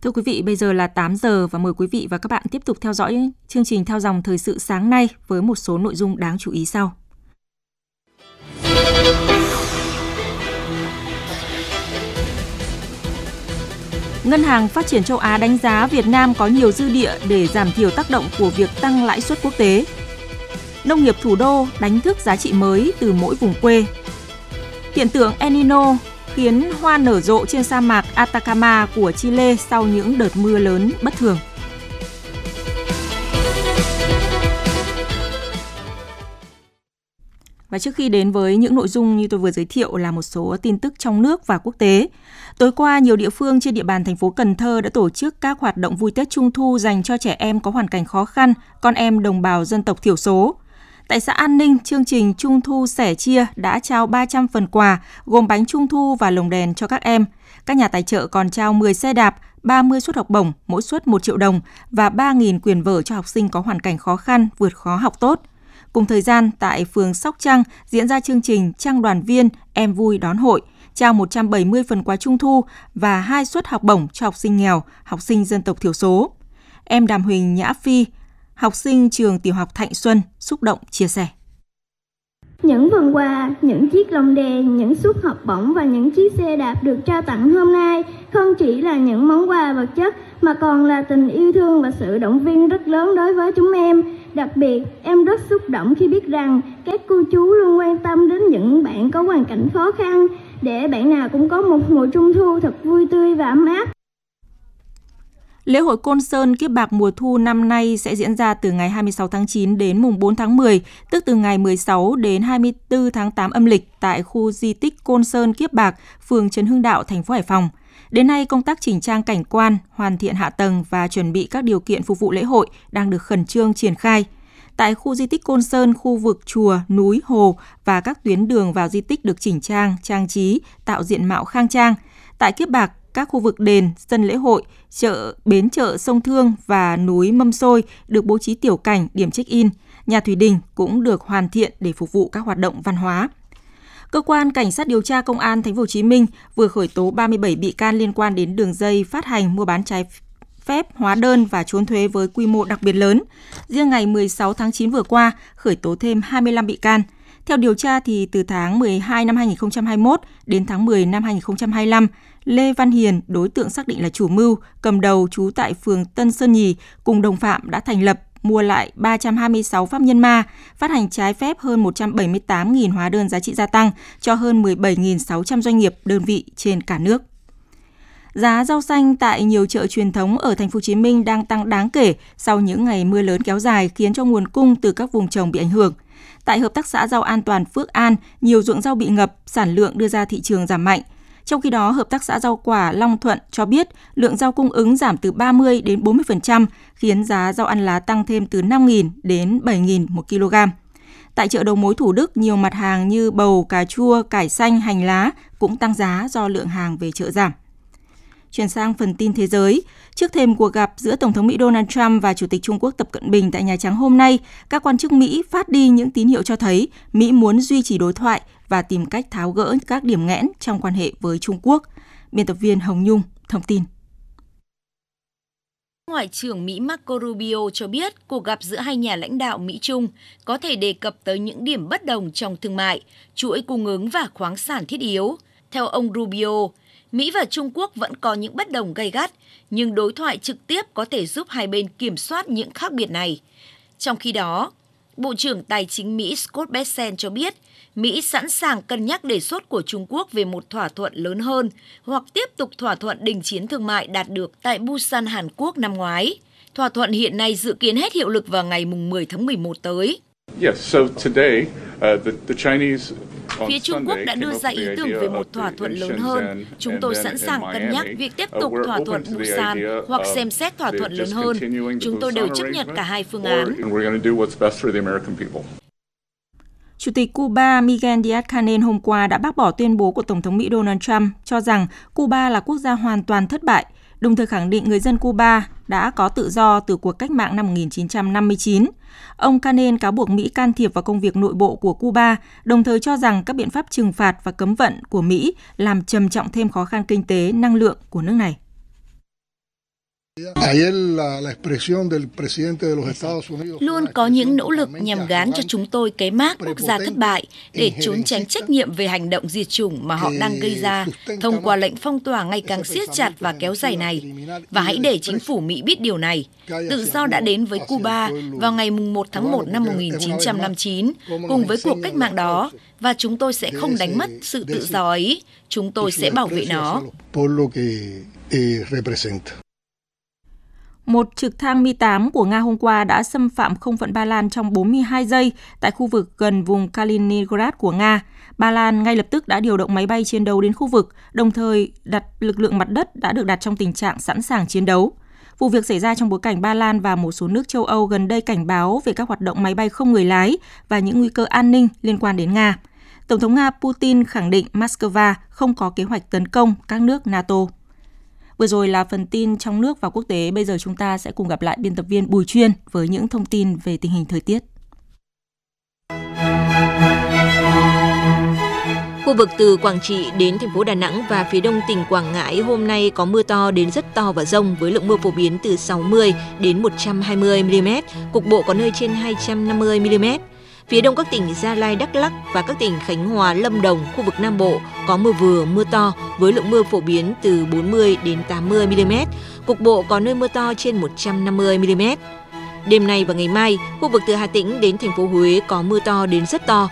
Thưa quý vị, bây giờ là 8 giờ và mời quý vị và các bạn tiếp tục theo dõi chương trình Theo dòng thời sự sáng nay với một số nội dung đáng chú ý sau. Ngân hàng Phát triển châu Á đánh giá Việt Nam có nhiều dư địa để giảm thiểu tác động của việc tăng lãi suất quốc tế. Nông nghiệp thủ đô đánh thức giá trị mới từ mỗi vùng quê. Hiện tượng El Nino khiến hoa nở rộ trên sa mạc Atacama của Chile sau những đợt mưa lớn bất thường. Và trước khi đến với những nội dung như tôi vừa giới thiệu là một số tin tức trong nước và quốc tế. Tối qua, nhiều địa phương trên địa bàn thành phố Cần Thơ đã tổ chức các hoạt động vui Tết Trung thu dành cho trẻ em có hoàn cảnh khó khăn, con em đồng bào dân tộc thiểu số. Tại xã An Ninh, chương trình Trung thu sẻ chia đã trao 300 phần quà gồm bánh Trung thu và lồng đèn cho các em. Các nhà tài trợ còn trao 10 xe đạp, 30 suất học bổng, mỗi suất 1 triệu đồng và 3.000 quyển vở cho học sinh có hoàn cảnh khó khăn, vượt khó học tốt. Cùng thời gian, tại phường Sóc Trăng diễn ra chương trình Trăng đoàn viên Em vui đón hội, trao 170 phần quà Trung thu và 2 suất học bổng cho học sinh nghèo, học sinh dân tộc thiểu số. Em Đàm Huỳnh Nhã Phi, học sinh trường tiểu học Thạnh Xuân, xúc động chia sẻ. Những phần quà, những chiếc lồng đèn, những suất học bổng và những chiếc xe đạp được trao tặng hôm nay không chỉ là những món quà vật chất mà còn là tình yêu thương và sự động viên rất lớn đối với chúng em. Đặc biệt, em rất xúc động khi biết rằng các cô chú luôn quan tâm đến những bạn có hoàn cảnh khó khăn để bạn nào cũng có một mùa Trung thu thật vui tươi và ấm áp. Lễ hội Côn Sơn Kiếp Bạc mùa thu năm nay sẽ diễn ra từ ngày 26 tháng 9 đến mùng 4 tháng 10, tức từ ngày 16 đến 24 tháng 8 âm lịch tại khu di tích Côn Sơn Kiếp Bạc, phường Trần Hưng Đạo, thành phố Hải Phòng. Đến nay, công tác chỉnh trang cảnh quan, hoàn thiện hạ tầng và chuẩn bị các điều kiện phục vụ lễ hội đang được khẩn trương triển khai. Tại khu di tích Côn Sơn, khu vực chùa, núi, hồ và các tuyến đường vào di tích được chỉnh trang, trang trí, tạo diện mạo khang trang. Tại Kiếp Bạc, các khu vực đền, sân lễ hội, chợ, bến chợ sông Thương và núi Mâm Xôi được bố trí tiểu cảnh, điểm check-in. Nhà thủy đình cũng được hoàn thiện để phục vụ các hoạt động văn hóa. Cơ quan Cảnh sát điều tra Công an Thành phố Hồ Chí Minh vừa khởi tố 37 bị can liên quan đến đường dây phát hành, mua bán trái phép hóa đơn và trốn thuế với quy mô đặc biệt lớn. Riêng ngày 16 tháng 9 vừa qua, khởi tố thêm 25 bị can. Theo điều tra, thì từ tháng 12 năm 2021 đến tháng 10 năm 2025, Lê Văn Hiền, đối tượng xác định là chủ mưu, cầm đầu trú tại phường Tân Sơn Nhì, cùng đồng phạm đã thành lập, mua lại 326 pháp nhân ma, phát hành trái phép hơn 178.000 hóa đơn giá trị gia tăng cho hơn 17.600 doanh nghiệp, đơn vị trên cả nước. Giá rau xanh tại nhiều chợ truyền thống ở Thành phố Hồ Chí Minh đang tăng đáng kể sau những ngày mưa lớn kéo dài khiến cho nguồn cung từ các vùng trồng bị ảnh hưởng. Tại Hợp tác xã Rau An Toàn Phước An, nhiều ruộng rau bị ngập, sản lượng đưa ra thị trường giảm mạnh. Trong khi đó, Hợp tác xã Rau Quả Long Thuận cho biết lượng rau cung ứng giảm từ 30 đến 40%, khiến giá rau ăn lá tăng thêm từ 5.000 đến 7.000 một kg. Tại chợ đầu mối Thủ Đức, nhiều mặt hàng như bầu, cà chua, cải xanh, hành lá cũng tăng giá do lượng hàng về chợ giảm. Chuyển sang phần tin thế giới. Trước thềm cuộc gặp giữa Tổng thống Mỹ Donald Trump và Chủ tịch Trung Quốc Tập Cận Bình tại Nhà Trắng hôm nay, các quan chức Mỹ phát đi những tín hiệu cho thấy Mỹ muốn duy trì đối thoại và tìm cách tháo gỡ các điểm nghẽn trong quan hệ với Trung Quốc. Biên tập viên Hồng Nhung thông tin. Ngoại trưởng Mỹ Marco Rubio cho biết cuộc gặp giữa hai nhà lãnh đạo Mỹ-Trung có thể đề cập tới những điểm bất đồng trong thương mại, chuỗi cung ứng và khoáng sản thiết yếu. Theo ông Rubio, Mỹ và Trung Quốc vẫn có những bất đồng gay gắt, nhưng đối thoại trực tiếp có thể giúp hai bên kiểm soát những khác biệt này. Trong khi đó, Bộ trưởng Tài chính Mỹ Scott Bessent cho biết Mỹ sẵn sàng cân nhắc đề xuất của Trung Quốc về một thỏa thuận lớn hơn hoặc tiếp tục thỏa thuận đình chiến thương mại đạt được tại Busan, Hàn Quốc năm ngoái. Thỏa thuận hiện nay dự kiến hết hiệu lực vào ngày 10 tháng 11 tới. Phía Trung Quốc đã đưa ra ý tưởng về một thỏa thuận lớn hơn. Chúng tôi sẵn sàng cân nhắc việc tiếp tục thỏa thuận Busan hoặc xem xét thỏa thuận lớn hơn. Chúng tôi đều chấp nhận cả hai phương án. Chủ tịch Cuba Miguel Díaz-Canel hôm qua đã bác bỏ tuyên bố của Tổng thống Mỹ Donald Trump cho rằng Cuba là quốc gia hoàn toàn thất bại, đồng thời khẳng định người dân Cuba đã có tự do từ cuộc cách mạng năm 1959. Ông Canel cáo buộc Mỹ can thiệp vào công việc nội bộ của Cuba, đồng thời cho rằng các biện pháp trừng phạt và cấm vận của Mỹ làm trầm trọng thêm khó khăn kinh tế, năng lượng của nước này. Luôn có những nỗ lực nhằm gán cho chúng tôi cái mác quốc gia thất bại để trốn tránh trách nhiệm về hành động diệt chủng mà họ đang gây ra thông qua lệnh phong tỏa ngày càng siết chặt và kéo dài này. Và hãy để chính phủ Mỹ biết điều này. Tự do đã đến với Cuba vào ngày 1 tháng 1 năm 1959 cùng với cuộc cách mạng đó và chúng tôi sẽ không đánh mất sự tự do ấy. Chúng tôi sẽ bảo vệ nó. Một trực thăng Mi-8 của Nga hôm qua đã xâm phạm không phận Ba Lan trong 42 giây tại khu vực gần vùng Kaliningrad của Nga. Ba Lan ngay lập tức đã điều động máy bay chiến đấu đến khu vực, đồng thời lực lượng mặt đất đã được đặt trong tình trạng sẵn sàng chiến đấu. Vụ việc xảy ra trong bối cảnh Ba Lan và một số nước châu Âu gần đây cảnh báo về các hoạt động máy bay không người lái và những nguy cơ an ninh liên quan đến Nga. Tổng thống Nga Putin khẳng định Moscow không có kế hoạch tấn công các nước NATO. Vừa rồi là phần tin trong nước và quốc tế. Bây giờ chúng ta sẽ cùng gặp lại biên tập viên Bùi Chuyên với những thông tin về tình hình thời tiết. Khu vực từ Quảng Trị đến thành phố Đà Nẵng và phía đông tỉnh Quảng Ngãi hôm nay có mưa to đến rất to và dông với lượng mưa phổ biến từ 60 đến 120 mm, cục bộ có nơi trên 250 mm. Phía đông các tỉnh Gia Lai, Đắk Lắk và các tỉnh Khánh Hòa, Lâm Đồng, khu vực Nam Bộ có mưa vừa, mưa to với lượng mưa phổ biến từ 40 đến 80 mm, cục bộ có nơi mưa to trên 150 mm. Đêm nay và ngày mai, khu vực từ Hà Tĩnh đến thành phố Huế có mưa to đến rất to